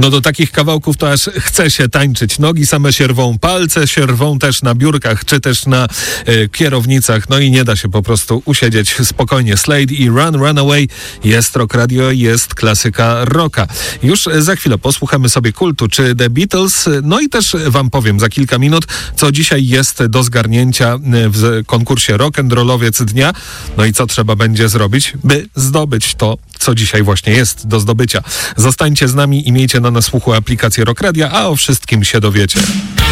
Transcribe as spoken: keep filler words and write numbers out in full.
No do takich kawałków to aż chce się tańczyć. Nogi same się rwą, palce się rwą też na biurkach, czy też na y, kierownicach. No i nie da się po prostu usiedzieć spokojnie. Slade i Run, Run Away. Jest Rock Radio, jest klasyka rocka. Już za chwilę posłuchamy sobie Kultu czy The Beatles. No i też wam powiem za kilka minut, co dzisiaj jest do zgarnięcia w konkursie Rock'n'Rollowiec Dnia. No i co trzeba będzie zrobić, by zdobyć to, co dzisiaj właśnie jest do zdobycia. Zostańcie z nami i miejcie na nas słuchu aplikację Rock Radia, a o wszystkim się dowiecie.